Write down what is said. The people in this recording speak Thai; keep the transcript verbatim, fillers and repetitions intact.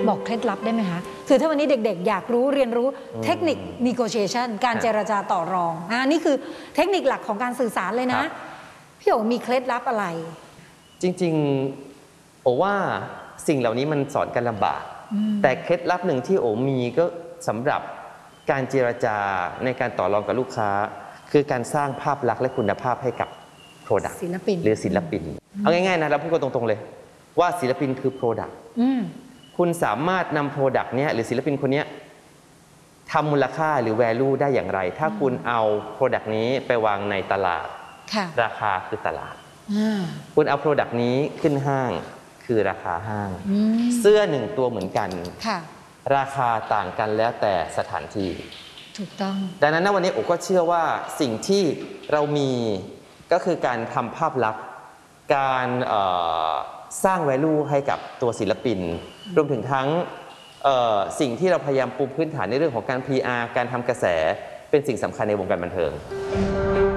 บอกเคล็ดลับได้ไหมคะคือถ้าวันนี้เด็กๆอยากรู้เรียนรู้เทคนิค negotiation การเจรจาต่อรองอ่านี่คือเทคนิคหลักของการสื่อสารเลยนะพี่โอ๋มีเคล็ดลับอะไรจริงๆโอว่าสิ่งเหล่านี้มันสอนกันลำบากแต่เคล็ดลับหนึ่งที่โอมีก็สำหรับการเจรจาในการต่อรองกับลูกค้าคือการสร้างภาพลักษณ์และคุณภาพให้กับ Product ศิลปินหรือศิลปินเอาง่ายๆนะเราพูดกันตรงๆเลยว่าศิลปินคือ Product คุณสามารถนำ Product เนี้ยหรือศิลปินคนนี้ทำมูลค่าหรือ value ได้อย่างไรถ้าคุณเอา Product นี้ไปวางในตลาดราคาคือตลาดคุณเอา Product นี้ขึ้นห้างคือราคาห้างเสื้อหนึ่งตัวเหมือนกันราคาต่างกันแล้วแต่สถานที่ถูกต้องดังนั้นวันนี้โอก็เชื่อว่าสิ่งที่เรามีก็คือการทำภาพลักษณ์การสร้าง value ให้กับตัวศิลปินรวมถึงทั้งสิ่งที่เราพยายามปูพื้นฐานในเรื่องของการ พี อาร์ การทำกระแสเป็นสิ่งสำคัญในวงการบันเทิง